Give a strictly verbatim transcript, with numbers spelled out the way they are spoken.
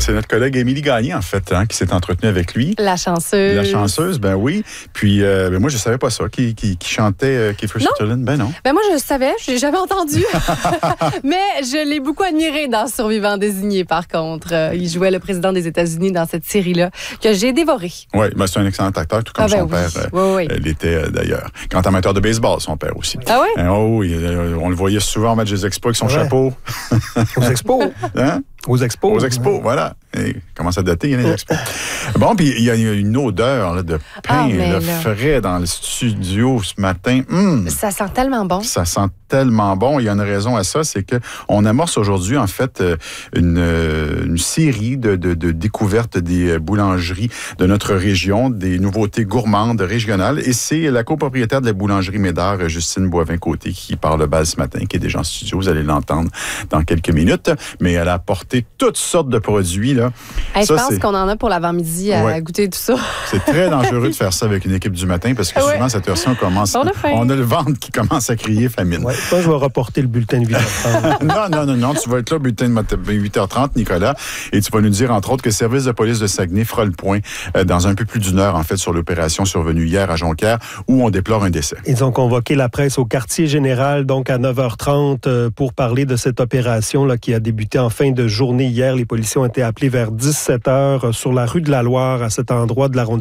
C'est notre collègue Émilie Gagné, en fait, hein, qui s'est entretenue avec lui. La chanceuse. La chanceuse, ben oui. Puis, euh, ben moi, je savais pas ça, qui, qui, qui chantait euh, Kiefer Sutherland. Ben non. Ben moi, je le savais, je l'ai jamais entendu. Mais je l'ai beaucoup admiré dans Survivant désigné, par contre. Euh, il jouait le président des États-Unis dans cette série-là, que j'ai dévorée. Oui, ben c'est un excellent acteur, tout comme ah ben son oui. père euh, oui, oui. l'était euh, d'ailleurs. Grand amateur de baseball, son père aussi. Ah oui? Euh, oh oui, euh, on le voyait souvent en match des expos avec son ouais. chapeau. Aux expos. Hein? Aux expos. Aux expos, voilà. Et commence à dater, il y a les expos. Bon, puis il y a une odeur là, de pain ah, là, là. frais dans le studio ce matin. Mmh. Ça sent tellement bon. Ça sent tellement bon. Il y a une raison à ça, c'est qu'on amorce aujourd'hui, en fait, une, une série de, de, de découvertes des boulangeries de notre région, des nouveautés gourmandes régionales. Et c'est la copropriétaire de la boulangerie Médard, Justine Boivin-Côté, qui parle bas ce matin, qui est déjà en studio. Vous allez l'entendre dans quelques minutes. Mais elle a apporté toutes sortes de produits, là. Hey, ça, je pense c'est... qu'on en a pour l'avant-midi à ouais. goûter tout ça. C'est très dangereux de faire ça avec une équipe du matin parce que ouais. souvent, cette version commence... On a, on a le ventre qui commence à crier famine. Ouais. Toi, je vais reporter le bulletin de huit heures trente. non, non, non, non. Tu vas être là, bulletin de huit heures trente, Nicolas, et tu vas nous dire, entre autres, que le service de police de Saguenay fera le point euh, dans un peu plus d'une heure, en fait, sur l'opération survenue hier à Jonquière, où on déplore un décès. Ils ont convoqué la presse au quartier général, donc à neuf heures trente, euh, pour parler de cette opération là, qui a débuté en fin de journée hier. Les policiers ont été appelés vers dix-sept heures sur la rue de la Loire, à cet endroit de l'arrondissement